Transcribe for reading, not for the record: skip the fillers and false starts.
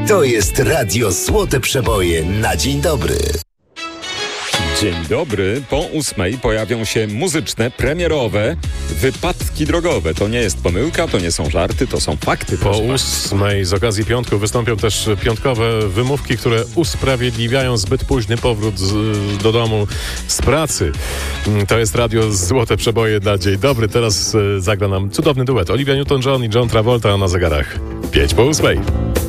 To jest Radio Złote Przeboje na dzień dobry. Dzień dobry. Po 8 pojawią się muzyczne, premierowe wypadki drogowe. To nie jest pomyłka, to nie są żarty, to są fakty. Po 8 z okazji piątku wystąpią też piątkowe wymówki, które usprawiedliwiają zbyt późny powrót do domu z pracy. To jest Radio Złote Przeboje na dzień dobry. Teraz zagra nam cudowny duet Olivia Newton-John i John Travolta na zegarach 5 po 8.